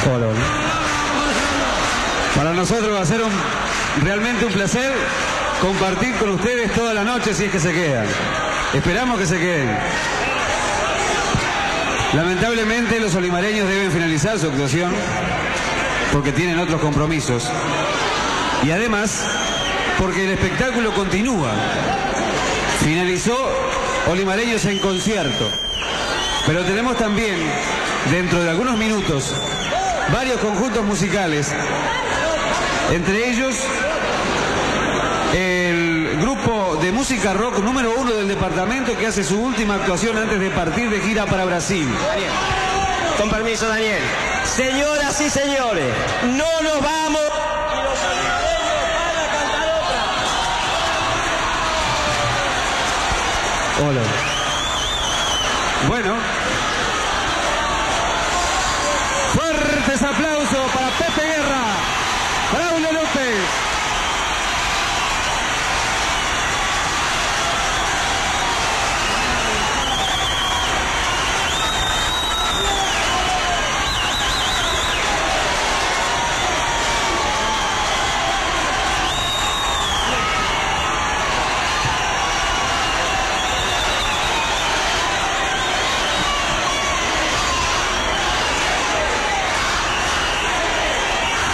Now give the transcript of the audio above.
Hola. Para nosotros va a ser realmente un placer compartir con ustedes toda la noche si es que se quedan. Esperamos que se queden. Lamentablemente los olimareños deben finalizar su actuación porque tienen otros compromisos. Y además, porque el espectáculo continúa. Finalizó Olimareños en concierto. Pero tenemos también, dentro de algunos minutos, varios conjuntos musicales. Entre ellos, el grupo de música rock número 1 del departamento que hace su última actuación antes de partir de gira para Brasil. Daniel. Con permiso, Daniel. Señoras y señores, no nos vamos y los olimareños van a cantar otra. Hola. Bueno. Fuertes aplausos para Pepe Guerra, Braulio